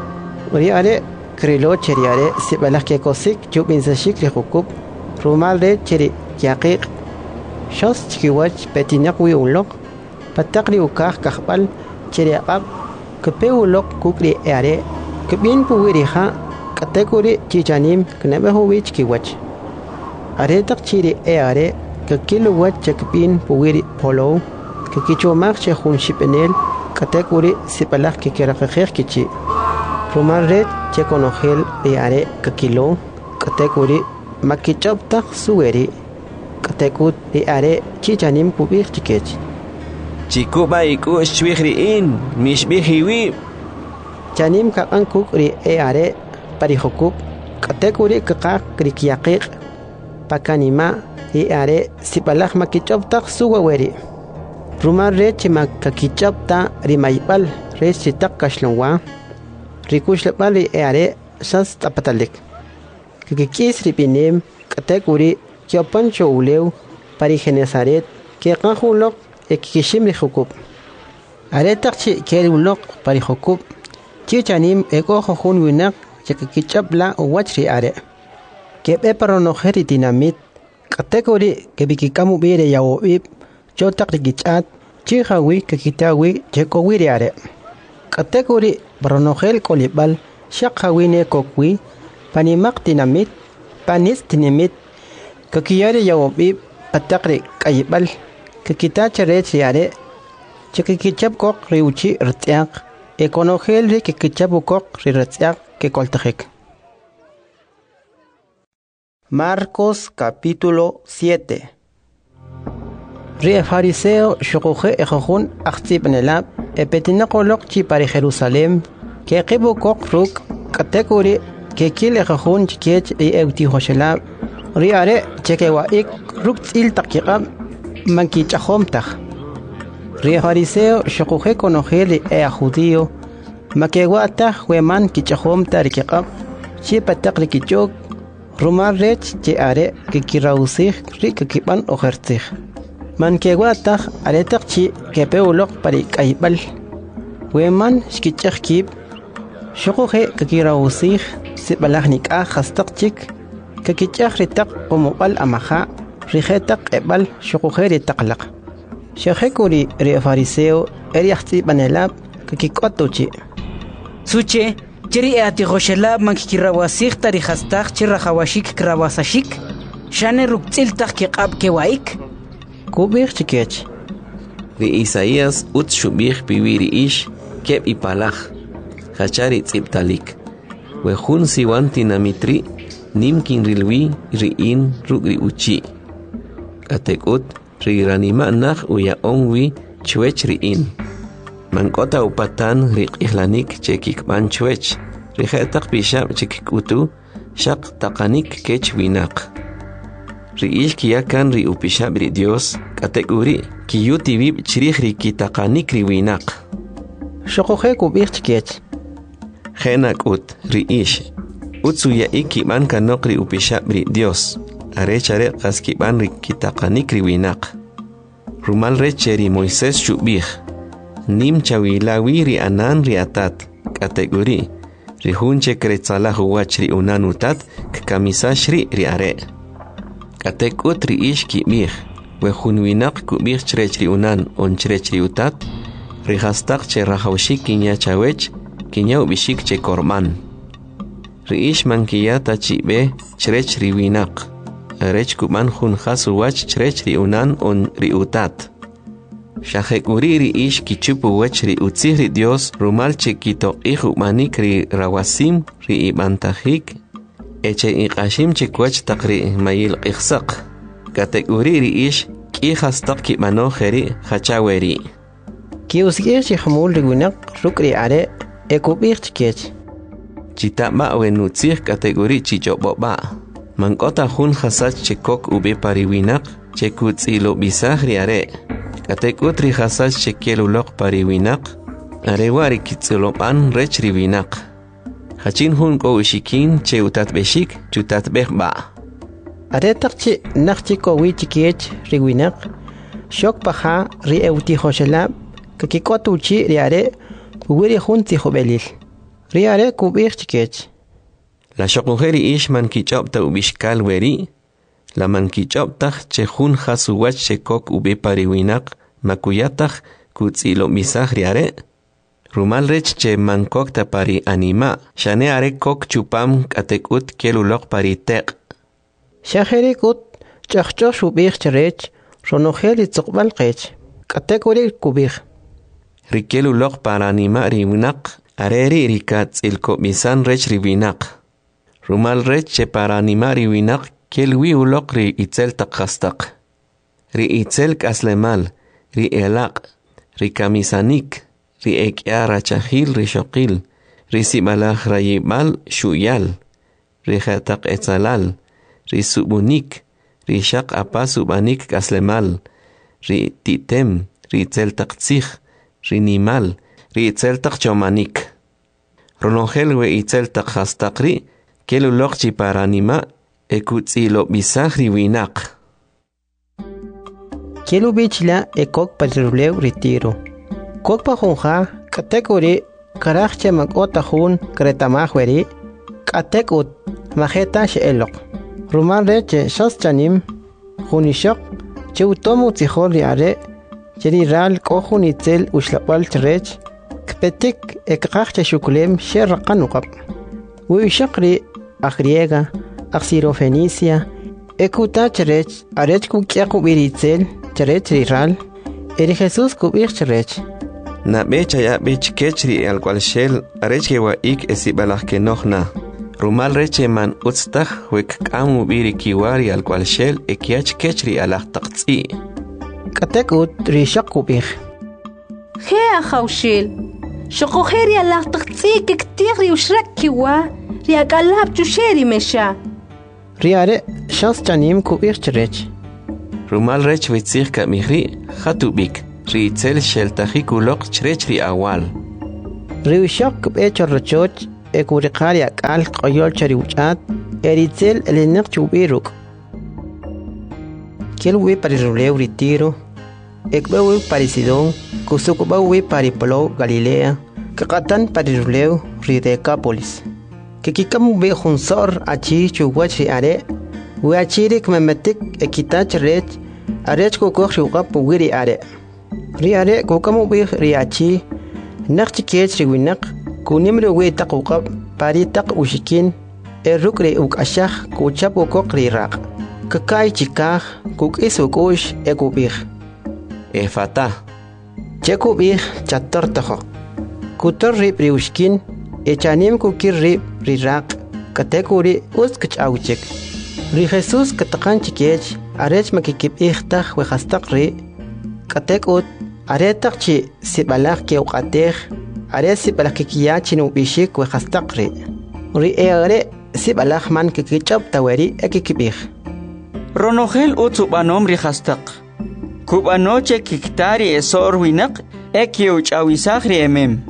riare krilo cheriare sibalak ke kosik jubinsashik rihukub rumal de cheri yaqiq shos chikiwach petinak wi ulok pataqli ukah kahbal cheri aqab kepe ulok kukri are kebin puwiri ha kategori chichanim knabe huwi chikiwach are tak chiri are kekilu wach chekbin puwiri polo kekichomak chehun shipenel kategori sipalak kekerakher kichi rumal red chekonogel are kekilo kategori makichopta suweri katekut di are chichanim kubir chikech chikuba iku shwihri in mishbihiwi chanim ka ankuk ri e are parihokuk katekuri kakak krikiaqiq pakanima i are sipalak makichopta suweri rumar re chima kakichopta rimaybal re chitak kashlongwa rikushlapal ri e are sas tapatalik kikis ripinem kategori kiopancho ulew parigenesaret ke qahulok ekishim rihukub aretaqchi kelulok parihukub chichanim eko khun winak chekichapla wachri are kebe paronojeri dinamit kategori kebikikamu bire yawib chotak rigichat chihawi kekitawi chekowiri are kategori paronojel kolibal shaqawine kokwi panimak dinamit panis dinamit kakiyari yawobib patakri kayibal kakita charech yare chakikichap kok riuchi rtiak ekonogel ri kikichap kok rtiak ke koltajek. Marcos capítulo siete. Ri fariseo shokoje ejojun achtibnelab epetinaqolok chi para Jerusalem ke qibu kok ruk kategori que kile jajun chikech e euti hoshelab riare chekewa ik ruktil takiqab manki chahom tak ri fariseo shokuje konojeli e judío makewa ta weman ki chahom tarikiqab chi patak rikichok rumar rech che are que kirausig ri que kiban ojertig man kewa ta are tak chi kepeulok pari kaibal weman shkichak kib shokuje que kirausig sibalahnik a hastak chik que kichak ritak omobal amaja rijetak ebal shokuje taqlaq shekuri ri fariseo eriachti banelab que kikotuchi suche Chiri ati Joshelab man kirawasik tari hastak chira hawashik krawasashik shane ruktil tak kiqab kewaik kubir chikech ri Isaías ut shubih piwiri ish keb ipalaj hachari tziptalik we hun siwanti namitri nimkin rilwi riin rugri uchi katekut ri ranima nach uya onwi chwech riin Mankota upatan rik ihlanik chekik ban chwech rijetak bishab chekik utu shak takanik kech winak riish kiyakan ri upishab ri Dios kategori kiyuti vib chirih ri kitakanik ri winak shokoje kubich chkech Henak ut riish utsu ya iki ban kanok ri upishab ri Dios are chare kaski ban ri kitakanik ri winak rumal recheri Moises shubih nim chawilawi ri anan ri atat kategori ri hunche kretzala huwach ri unanutat kamisashri ri are katekut ri ish kibih we hunwinak kubih chrech ri unan on chrech ri utat ri hastak che rahawshik kinya chawech kinya ubishik che korman ri ish mankiyata chibe chrech ri winak rech kuban hun khasuwach chrech ri unan on ri utat Shahekuri ri ish kichupu wech ri utzih ri Dios rumal chekito ihu manik ri rawasim ri ibantahik eche iqashim chekwech takri mayil qixsaq kategori ri ish kihas tak kibano kheri khachaweri ki usgir chi khmul ri gunak rukri are ekubir chkech chita ma wenutzih kategori chichobo ba mankota hun khasach chekok ube pariwinak chekutzilo bisah ri are Katekut ri khasach chekelulok pariwinak arewari kitzulopan rech riwinak hachin hun ko ushikin che utat beshik chutat behba are takchi nakchi ko wichikech riwinak shok paha ri euti Joshelab kakikotuchi ri are wiri hun ti khobelil ri are kubir chikech la shokujeri ish man kichop ta ubishkal weri la man kichop ta che hun khasuwach chekok ube pariwinak Makuyataj kutzilo misaj riare rumal rech che mankok ta pari anima shane are kok chupam katekut kelulok pari tek shaheri kut chachcho shubih cherech ronojeli tsuqbal qech katekuri kubih rikelulok para anima riwinak areri rikat ilko misan rech riwinak rumal rech che para anima riwinak kelwi ulok ri itzel takhastak ri itzel kaslemal ri elaq ri kamisanik ri ekyara chahil ri shokil ri simalaj rayimal shuyal ri khatak etzalal ri subunik ri shaq apa subanik kaslemal ri titem ri tzel taqtzih ri nimal ri tzel taqchomanik ronongel we itzel taqhastaqri kelulok chi paranima ekutzilo bisaj ri winak Kelu bichla e kok patruleu retiro. Kok pa honja kategori karachche magota hun kretamahweri katekut majeta shelok. Ruman reche shas chanim hunishok che utomu tihori are cheri ral kohun itzel ushlapal trech kpetik ekachche shukulem sherqanukap. Wi shaqri agriega axirofenicia ekuta trech arech kukyaku biritzel Cherech riral, eri Jesús kubich cherech. Na becha ya bech kechri al cual shel arech wa ik esibalach ke nochna. Rumal reche man utstach wek kamu biri kiwari al cual shel ekiach kechri alach taqtzi. Katekut rishak kubich. Hea khawshil. Shoko heri alach taqtzi kektir ri ushrak kiwa ri akalab chusheri mesha. Riare shas chanim kubir cherech. Rumal rech vitzich ka mihri khatubik. Ritzel sheltahi kulok cherech ri awal. Riushok kub echo rochoch ekurikari akal qoyol chariuchat eritzel elinek chubiruk. Kiel wi pariruleu ritiro. Ekbewi parisidon kusukbawi paripolo Galilea. Kakatan pariruleu ri Decápolis. Kikikamu be hunsor achi chuwachi are. Wi achiri kmemetik ekitach rech arech kokok shukap wiri are. Ri are kokamu be ri achi nakchi kech ri winak kunimre wi taqukap pari taq ushikin eruk ri uk ashakh kuchap kokok ri raq. Kakay chikah kuk isukush ekubih. Efata. Chekubih chator taho. Kutor rip riushkin echanim kukir rip riraq katekuri uskach awchik. Ri Jesus katakan chikech arech makikip ihtah wehastak ri katekut aretak chi sibalak ke uqateh are sibalak kiya chinu bishik wehastak ri. Ri eare sibalak man kikichap taweri ekikibih. Ronogel utsubanom ri hastak. Kubanoche kiktari esor winak ekiuch awisagri emem.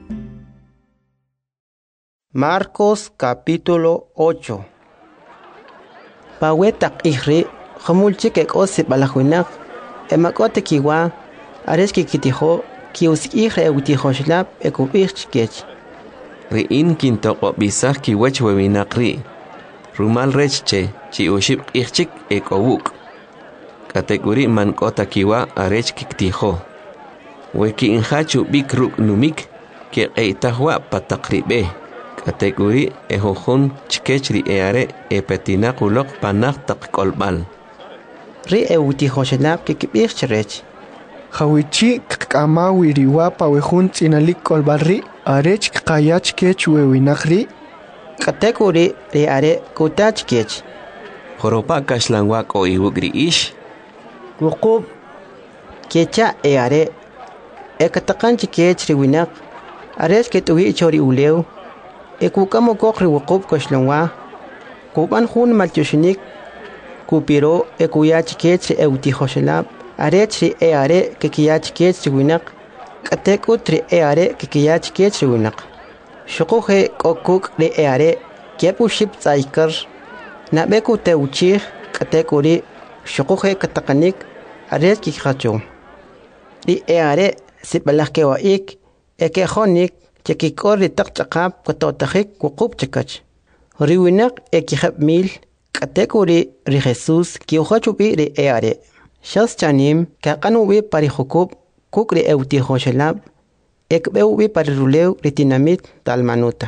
Marcos capítulo ocho. Pawetak ihri khamulchik ek osip balahuinak emakote kiwa areski kitiho kiusik ihre utiho shlap ekubich chikech. Riin kintoko bisah kiwech wewinak ri. Rumal rechche chi uship ichik ekowuk. Kategori man kota kiwa arech kiktiho. Weki inhachu bikruk numik ke eitahwa patakribe. Kategori ehohun chikechri eare epetinakulok panak tak kolbal. Ri eutiho shelap kikibich cherech. Hawichi kama wiriwa pawehun tinalik kolbarri arech kayach kech wewinakri. Kategori ri are kutach kech. Horopa kashlangwak o iwugri ish. Wukub kecha eare ekatakan chikech ri winak arech ketuwi chori uleu. Ekukamo kokri wukub kashlangwa kuban hun malchushinik kupiro ekuyach kech eutiho shelap arech ri eare kekiyach kech ri winak katekut ri eare kekiyach kech ri winak. Shukuhe kokuk ri eare kepu ship tsaikar nabeku teuchih katekuri shukuhe katakanik arech kikhacho. Ri eare sibalake wa ik ekehonik chekikor ri takchakap katotahik wukub chikach. Ri winak ekihab mil katekuri ri Jesus kiuhachubi ri eare. Shas chanim kakanubi pari hukub kuk ri eutiho shelab ekbeubi pari ruleu ri tinamit talmanuta.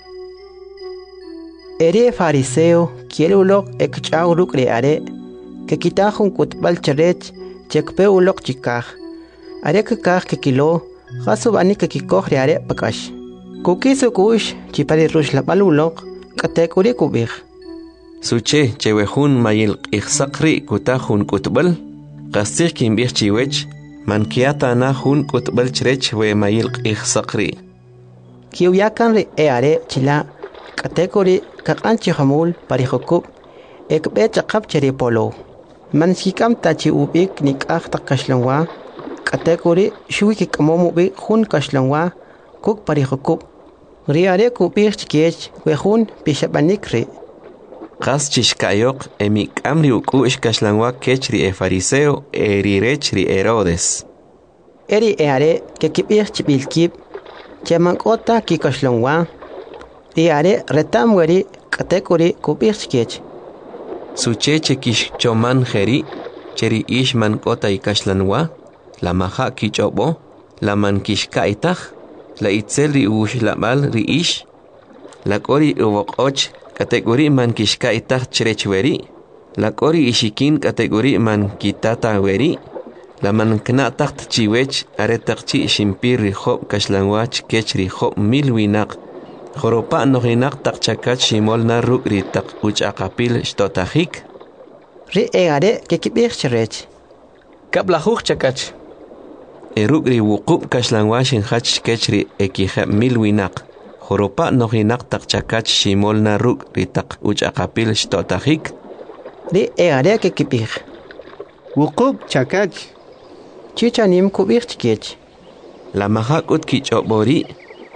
Eri fariseo kielulok ekchau ruk ri are que kitajun kutbal cherech chekpe ulok chikaj. Are kakaj que kilo, jasubani que kikoj are pakash. Kukisu kush chipari rush la balulok, katekuri kubij. Suche chewehun mayil ikhsakri kutajun kutbal, qastir kimbij chiwech, mankiata na hun kutbal cherech we mayil ikhsakri. Kiuyakan ri eare chila, katekuri kakanchi hamul parijokub, ekbe chakap cheripolo. Mansikam tachi ubik nik akta kashlangwa kategori shuiki kamomu bi hun kashlangwa kuk parihokub riare kubik chikech we hun pishabanikri qas chishkayok emik amri ukush kashlangwa kechri e fariseo eri rechri Herodes eri eare ke kibik chibilkib chemankota ki kashlangwa riare retamweri kategori kubik chikech Sucheche kish choman jeri, cheri ish man kota ikashlanwa, la maha kichobo, la man kish kaitach, la itzel ri ush la mal ri ish, la kori uwok och, kategori man kish kaitach cherech weri, la kori ishikin kategori man kitata weri, la man knatach chiwech aretach chi shimpir ri hop kashlanwa chkech ri hop mil winak, Joropa nohinak tak chakat shimol na ruk ri tak uch akapil shtotahik. Ri eare ke kibir cherech. Kabla huk chakach. E ruk ri wukub kashlangwa shin hach skech ri ekihab mil winak. Joropa nohinak tak chakat shimol na ruk ri tak uch akapil shtotahik. ri e are ke kipih wuqub chakach chichanim kubih chikech la mahakut kichobori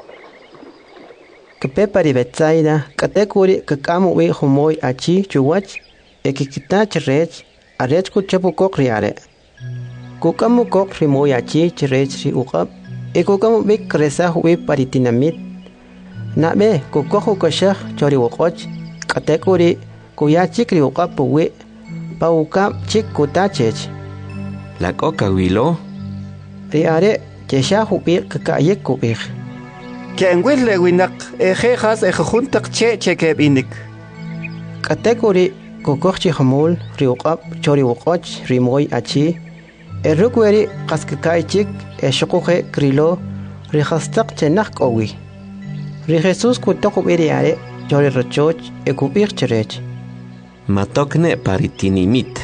Kepe pari Betsaida, katekuri kakamu we humoy achi chuwach, ekikitach rech, arech kuchapu kok riare. Kukamu kok rimoy achi chirech ri ukap, ekukamu bik kresa we paritinamit. Nabe kukohu kashah chori wokoch, katekuri kuyachik ri ukap we, paukap chik kutachech. La coca wilo. Riare, cheshahu bir kakayek kubir. Kenwil le winak ejejas ejuntak che chekebinik. Katekuri kokochi hamul riuqab chori wokoch rimoy achi erukweri qaskakaichik eshuquje krilo rihastaq chenak owi. Ri Jesus kutoko biriare chori rochoch ekubir cherech. Matokne paritinimit.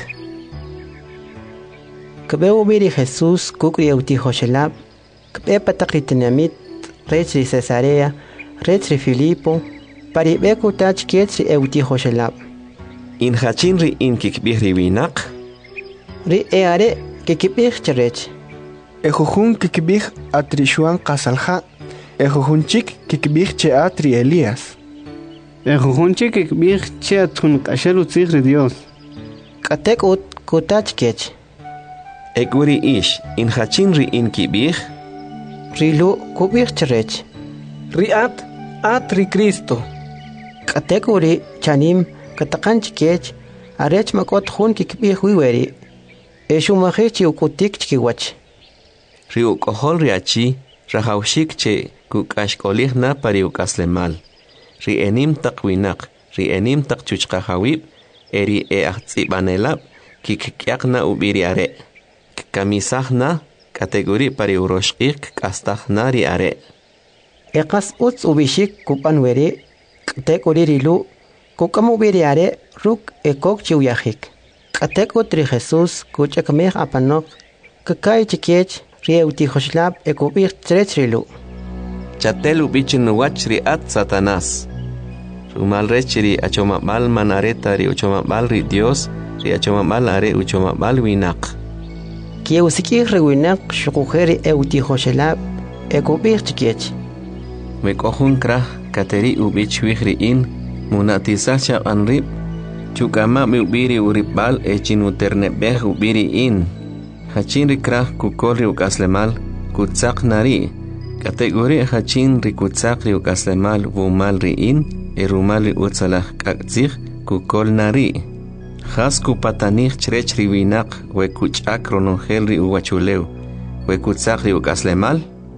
Kbeu biri Jesus kukri euti hoshelab kbe patakritinamit Retri Cesarea, Retri Filipo, Paribeku tach kietri euti hoshelab. In hachinri in kikbihri winak. Ri eare kikibih cherech. Ejujun kikbih atrishuan qasalha. Ejujun chik kikbih che atri Elías. Ejujun chik kikbih che atun kashelu tzigri Dios. Katek ut kutach kech. Eguri ish in hachinri in kibih. Rilu kubir cherech. Riat atri Cristo. Katekuri chanim katakanch kech arech makot hun kikbih wiweri. Eshumahichi ukutik chikiwach. Riu kohol riachi rahaushik che kukashkolih na pari ukaslemal. Ri enim takwinak, ri enim takchuchkahawib, eri e ahtsibanelab kikkiakna ubiriare. Kamisahna kategori pari uroshik kastahnari are. Ekas uts ubishik kupanweri kategori rilu kukamu biriare ruk ekok chiuyahik. Kategori Jesus kuchakameh apanok kakai chikech rieuti hoshlab ekubir trech rilu. Chatelu bichinuwach riat Satanás. Rumal rechiri achomabal manareta ri uchomabal ri Dios ri achomabal are uchomabal winak. Kieusikih rewinak shukujeri euti hoshelab ekubir chikech. Mekohun krah kateri ubich wihri in munatisacha anrib chukama mi ubiri uribal echinuternebeh ubiri in hachin rikrah kukori ukaslemal kutsak nari kategori hachin rikutsak ri ukaslemal vumal ri in erumal ri utsalah kakzih kukol nari Hasku patanich chrech riwinak we kuchak ronongel ri uwachuleu we kutsak ri ukaslemal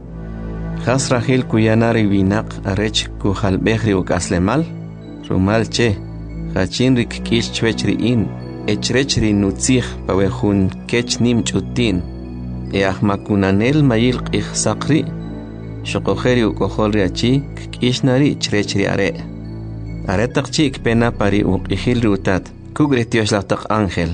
Has rahil kuyanari winak arech kuhalbeh ri ukaslemal rumal che hachin rik kish chwech ri in echrech ri nutzih pawehun kech nim chutin e ahmakunanel mayil qih sakri shokoheri ukohol ri achi kish nari chrech ri are are takchik pena pari uqihil ri utat Kugretios latak ángel.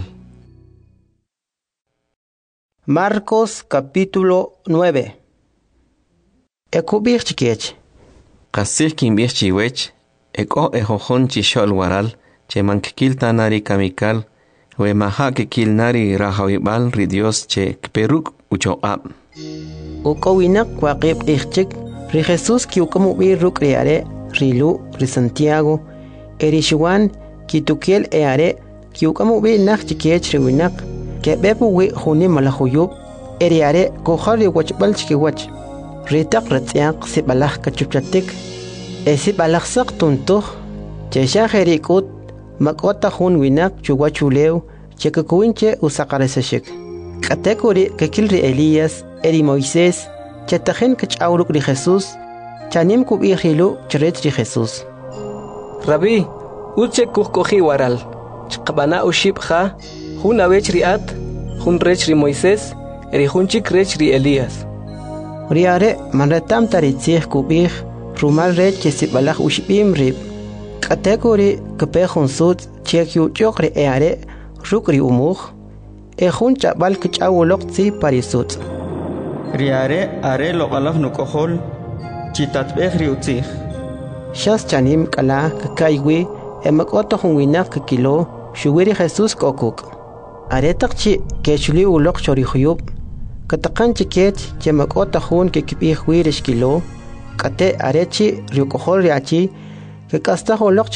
Marcos capítulo nueve. Ekubir chikech. Kasih kimbir chiwech, eko ejojon chishol waral, che mankikil tanari kamikal, we maha kikil nari rahawibal ri Dios che kperuk uchoab. Ukowinak waqib ichchik, ri Jesus ki ukamu biruk riare, rilu, ri Santiago, erishuan, Kitukiel eare, kiukamu bi nak chikech riwinak, ke bepu wi huni malahuyub, eriare kohari wachbal chikiwach. Ritak ratsiak sibalak kachupchatik, e sibalak sak tuntuh, chesha herikut, makota hun winak chuwachulew, chekakuinche usakaresashik. Katekuri kekilri Elías, eri Moisés, chetajen kachauruk ri Jesus, chanim kubihilu chret ri Jesus. Rabbi, Uche kuhkohi waral, chqabana ushibha, hun avech riat, hun rech ri Moisés, eri hun chik rech ri Elías. Riare manretam taritzih kubih, rumal rech chesibalach ushbim rib. Kategori kepehun sud, chekyu chokre eare, rukri umuch, e hun chabal kchawulok tzi parisut. Riare are loqalaf nukohol, chitatbeh ri utzih. Shas chanim kala kakaiwi, emakota hun winak kilo, Shuwiri Jesús kokuk. Aretakchi kechuli ulok chorihuyub. Katakanchi kech chemakota hun ke kipih wirish kilo. Kate arechi ryukohol riachi. Que kasta holok